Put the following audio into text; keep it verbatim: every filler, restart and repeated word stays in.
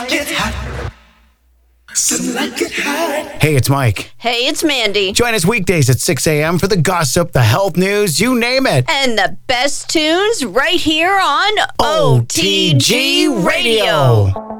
Get hot. Some like it hot. Hey, it's Mike. Hey, it's Mandy. Join us weekdays at six a.m. for the gossip, the health news, you name it. And the best tunes right here on O T G Radio.